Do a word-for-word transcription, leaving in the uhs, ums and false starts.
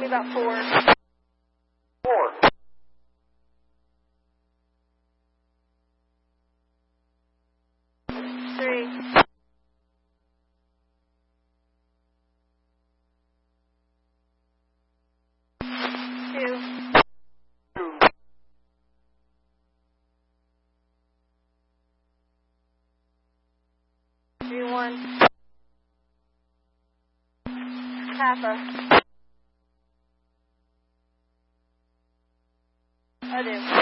me about four. Four. Three. Two. Two. Three, one. Kappa. I do.